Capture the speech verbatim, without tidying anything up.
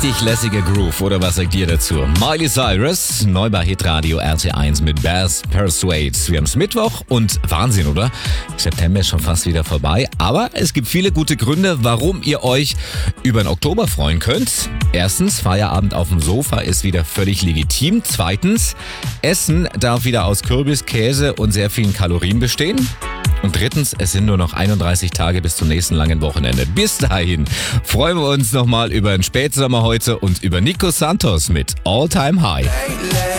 richtig lässiger Groove, oder was sagt ihr dazu? Miley Cyrus, neu bei Hitradio R T eins mit Bass Persuade. Wir haben es Mittwoch und Wahnsinn, oder? September ist schon fast wieder vorbei, aber es gibt viele gute Gründe, warum ihr euch über den Oktober freuen könnt. Erstens, Feierabend auf dem Sofa ist wieder völlig legitim. Zweitens, Essen darf wieder aus Kürbis, Käse und sehr vielen Kalorien bestehen. Und drittens, es sind nur noch einunddreißig Tage bis zum nächsten langen Wochenende. Bis dahin freuen wir uns nochmal über den Spätsommer heute und über Nico Santos mit All Time High.